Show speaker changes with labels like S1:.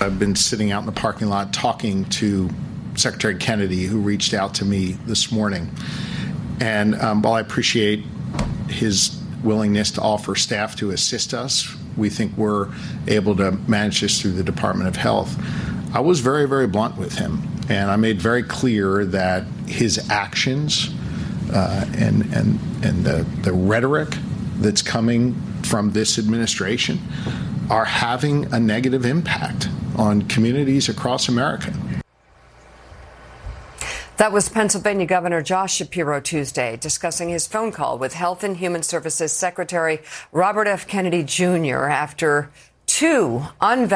S1: I've been sitting out in the parking lot talking to Secretary Kennedy, who reached out to me this morning. And while I appreciate his willingness to offer staff to assist us, we think we're able to manage this through the Department of Health. I was very, very blunt with him, and I made very clear that his actions and the rhetoric that's coming from this administration are having a negative impact on communities across America.
S2: That was Pennsylvania Governor Josh Shapiro Tuesday discussing his phone call with Health and Human Services Secretary Robert F. Kennedy Jr. after two unvaccinated